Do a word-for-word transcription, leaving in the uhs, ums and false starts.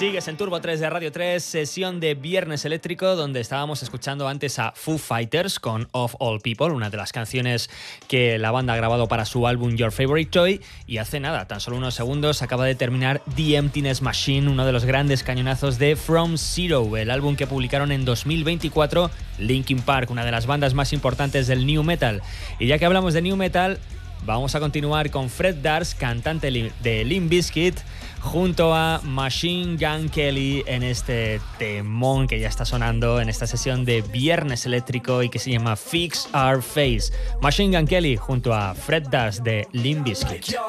Sigues en Turbo tres de Radio tres, sesión de Viernes Eléctrico, donde estábamos escuchando antes a Foo Fighters con Of All People, una de las canciones que la banda ha grabado para su álbum Your Favorite Toy, y hace nada, tan solo unos segundos, acaba de terminar The Emptiness Machine, uno de los grandes cañonazos de From Zero, el álbum que publicaron en dos mil veinticuatro Linkin Park, una de las bandas más importantes del New Metal. Y ya que hablamos de New Metal, vamos a continuar con Fred Durst, cantante de Limp Bizkit, junto a Machine Gun Kelly en este temón que ya está sonando en esta sesión de Viernes Eléctrico y que se llama Fix Our Face. Machine Gun Kelly junto a Fred Durst de Limp Bizkit.